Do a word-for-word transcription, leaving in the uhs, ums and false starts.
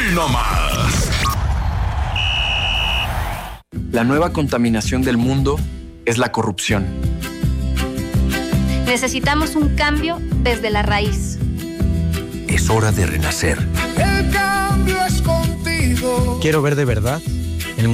no más. La nueva contaminación del mundo es la corrupción. Necesitamos un cambio desde la raíz. Es hora de renacer. El cambio es contigo. Quiero ver de verdad